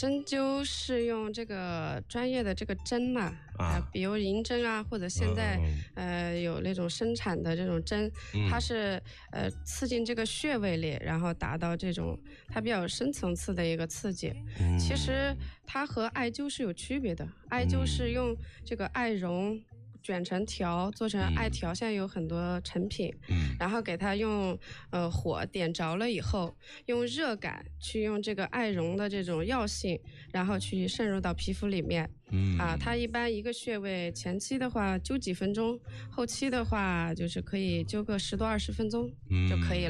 针灸是用这个专业的这个针嘛，比如银针啊，或者现在有那种生产的这种针，它是刺进这个穴位里，然后达到这种它比较深层次的一个刺激。其实它和艾灸是有区别的，艾灸是用这个艾绒卷成条做成艾条，现在有很多成品，然后给它用火点着了以后，用热感去用这个艾绒的这种药性，然后去渗入到皮肤里面。它一般一个穴位前期的话灸几分钟，后期的话就是可以灸个10多20分钟就可以了。